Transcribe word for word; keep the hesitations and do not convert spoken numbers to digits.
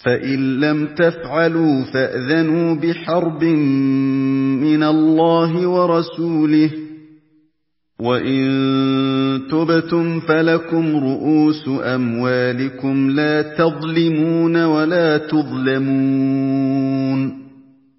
فَإِن لَّمْ تَفْعَلُوا فَأْذَنُوا بِحَرْبٍ مِّنَ اللَّهِ وَرَسُولِهِ ۖ وَإِن تُبْتُمْ فَلَكُمْ رُءُوسُ أَمْوَالِكُمْ لَا تَظْلِمُونَ وَلَا تُظْلَمُونَ